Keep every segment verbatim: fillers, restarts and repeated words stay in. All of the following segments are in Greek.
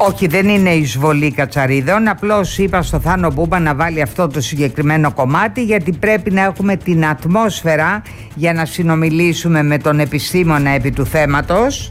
Όχι, δεν είναι εισβολή κατσαρίδων. Απλώς είπα στο Θάνο Μπούμπα να βάλει αυτό το συγκεκριμένο κομμάτι, γιατί πρέπει να έχουμε την ατμόσφαιρα για να συνομιλήσουμε με τον επιστήμονα επί του θέματος.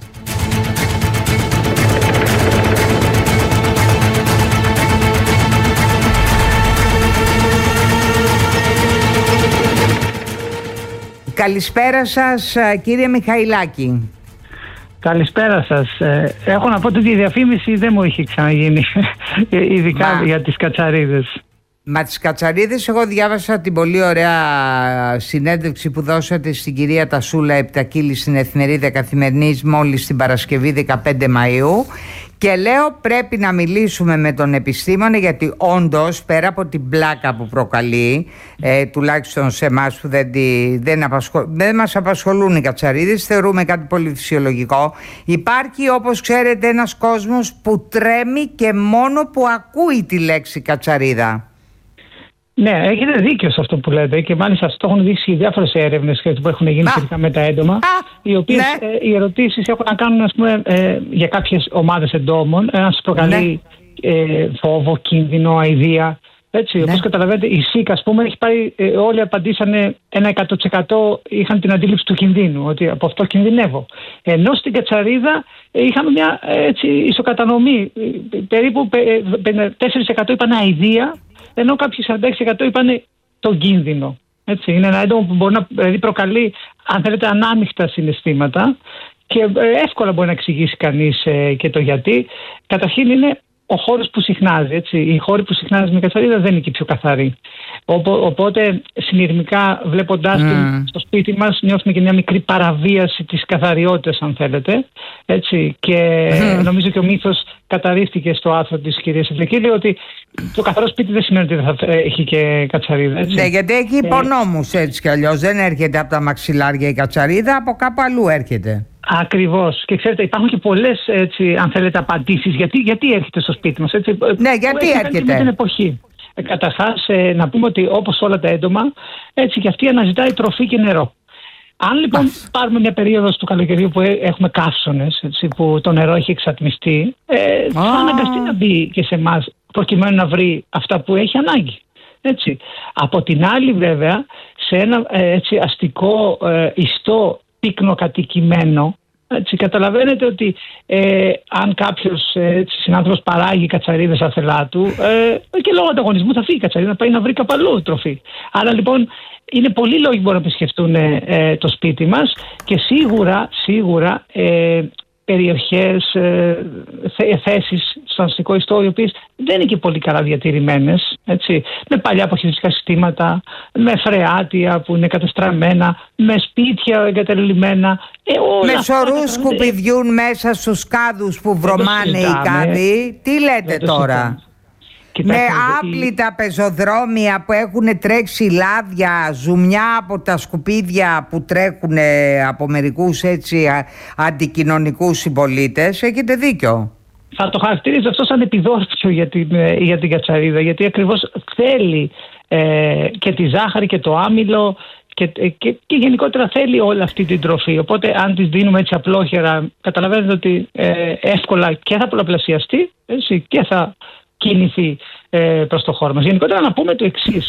Καλησπέρα σας, κύριε Μιχαηλάκη. Καλησπέρα σας. Έχω να πω ότι η διαφήμιση δεν μου είχε ξαναγίνει, ειδικά Μα... για τις κατσαρίδες. Μα τις κατσαρίδες, εγώ διάβασα την πολύ ωραία συνέντευξη που δώσατε στην κυρία Τασούλα Επτακίλη στην Εφημερίδα Καθημερινής μόλις την Παρασκευή δεκαπέντε Μαΐου, και λέω πρέπει να μιλήσουμε με τον επιστήμονα, γιατί όντως πέρα από την πλάκα που προκαλεί, ε, τουλάχιστον σε εμάς που δεν, τη, δεν, απασχολ, δεν μας απασχολούν οι κατσαρίδες, θεωρούμε κάτι πολύ φυσιολογικό, υπάρχει, όπως ξέρετε, ένας κόσμος που τρέμει και μόνο που ακούει τη λέξη κατσαρίδα. Ναι, έχετε δίκιο σε αυτό που λέτε, και μάλιστα αυτό έχουν δείξει διάφορες έρευνες που έχουν γίνει σχετικά με τα έντομα, Α, οι οποίες ναι. ε, οι ερωτήσεις έχουν να κάνουν, ας πούμε, ε, για κάποιες ομάδες εντόμων, ένα σας προκαλεί ναι. ε, φόβο, κίνδυνο, αηδία. Έτσι, ναι. Όπως καταλαβαίνετε, η ΣΥΚ, ας πούμε, έχει πάρει, ε, όλοι απαντήσανε ένα εκατό τοις εκατό είχαν την αντίληψη του κινδύνου, ότι από αυτό κινδυνεύω. Ενώ στην κατσαρίδα ε, είχαμε μια έτσι, ισοκατανομή. Ε, περίπου πενήντα τέσσερα τοις εκατό είπαν αηδία, ενώ κάποιοι σαράντα έξι τοις εκατό είπαν τον κίνδυνο. Έτσι, είναι ένα έντομο που μπορεί να δηλαδή προκαλεί, αν θέλετε, ανάμεικτα συναισθήματα, και ε, εύκολα μπορεί να εξηγήσει κανείς ε, και το γιατί. Καταρχήν είναι ο χώρος που συχνάζει. Έτσι. Οι χώροι που συχνάζει με κατσαρίδα δεν είναι και πιο καθαροί. Οπότε συνειρμικά βλέποντάς mm. την στο σπίτι μας νιώθουμε και μια μικρή παραβίαση της καθαριότητας, αν θέλετε. Έτσι. Και mm. νομίζω και ο μύθος καταρρίφθηκε στο άρθρο της κυρίας Επτακίλη ότι το καθαρό σπίτι δεν σημαίνει ότι δεν θα έχει και κατσαρίδα. Έτσι. Ναι, γιατί έχει υπονόμους έτσι κι αλλιώς. Δεν έρχεται από τα μαξιλάρια η κατσαρίδα, από κάπου αλλού έρχεται. Ακριβώς. Και ξέρετε, υπάρχουν και πολλές, έτσι, αν θέλετε, απαντήσεις. Γιατί, γιατί έρχεται στο σπίτι μας, έτσι. Ναι, γιατί έρχεται. Με την εποχή. Ε, καταρχάς, ε, να πούμε ότι όπως όλα τα έντομα, έτσι και αυτή αναζητάει τροφή και νερό. Αν λοιπόν Άς. πάρουμε μια περίοδο του καλοκαιριού που έχουμε καύσωνες, έτσι, που το νερό έχει εξατμιστεί, ε, θα αναγκαστεί να μπει και σε εμάς προκειμένου να βρει αυτά που έχει ανάγκη. Έτσι. Από την άλλη, βέβαια, σε ένα ε, έτσι, αστικό, ε, ιστό, πύκνο κατοικημένο, έτσι, καταλαβαίνετε ότι ε, αν κάποιος ε, συνάνθρωπος παράγει κατσαρίδες αθελά του, ε, και λόγω ανταγωνισμού θα φύγει η κατσαρίδα, να πάει να βρει κάπου αλλού τροφή. Άρα λοιπόν είναι πολλοί λόγοι που μπορούν να επισκεφτούν ε, το σπίτι μας, και σίγουρα, σίγουρα ε, περιοχές, ε, θέσεις στο αστικό ιστό, οι οποίες δεν είναι και πολύ καλά διατηρημένες, έτσι, με παλιά αποχαιρετικά συστήματα, με φρεάτια που είναι κατεστραμμένα, με σπίτια εγκαταλειμμένα, ε, όλα με σωρούς σκουπιδιούν μέσα στους κάδους που βρωμάνε οι κάδοι. Τι λέτε τώρα? Με άπλυτα πεζοδρόμια που έχουν τρέξει λάδια, ζουμιά από τα σκουπίδια που τρέχουν από μερικούς έτσι αντικοινωνικούς συμπολίτες. Έχετε δίκιο. Θα το χαρακτηρίζω αυτό σαν επιδόρπιο για την, για την κατσαρίδα, γιατί ακριβώς θέλει ε, και τη ζάχαρη και το άμυλο και, και, και γενικότερα θέλει όλη αυτή την τροφή. Οπότε αν της δίνουμε έτσι απλόχερα, καταλαβαίνετε ότι ε, εύκολα και θα πολλαπλασιαστεί, έτσι, και θα κινηθεί ε, προς το χώρο μας. Γενικότερα να πούμε το εξής.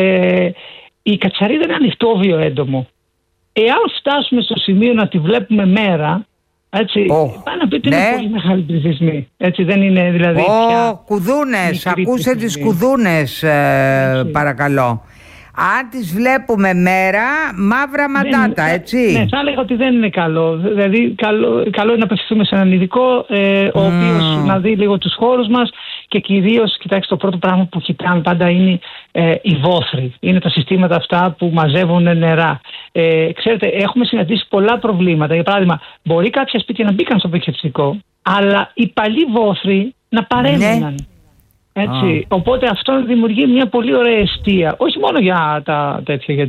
Ε, η κατσαρίδα είναι ανοιχτόβιο έντομο. Εάν φτάσουμε στο σημείο να τη βλέπουμε μέρα, έτσι, oh. πάει να πείτε ότι ναι. είναι πολύ μεγάλη πληθυσμή. Έτσι, δεν είναι δηλαδή oh, πια κουδούνες, ακούσε τις κουδούνες ε, παρακαλώ. Αν τις βλέπουμε μέρα, μαύρα μαντάτα, δεν, έτσι. Ναι, θα έλεγα ότι δεν είναι καλό. Δηλαδή, καλό, καλό είναι να απευθυνθούμε σε έναν ειδικό, ε, ο mm. οποίος να δει λίγο τους χώρους μας, και κυρίως, κοιτάξτε, το πρώτο πράγμα που κοιτάμε πάντα είναι ε, οι βόθροι. Είναι τα συστήματα αυτά που μαζεύουν νερά. Ε, ξέρετε, έχουμε συναντήσει πολλά προβλήματα. Για παράδειγμα, μπορεί κάποια σπίτια να μπήκαν στο αποχαιρετικό, αλλά οι παλιοί βόθροι να παρέμειναν. Ναι. Έτσι. Oh. Οπότε αυτό δημιουργεί μια πολύ ωραία αιστεία, όχι μόνο για τα τέτοια,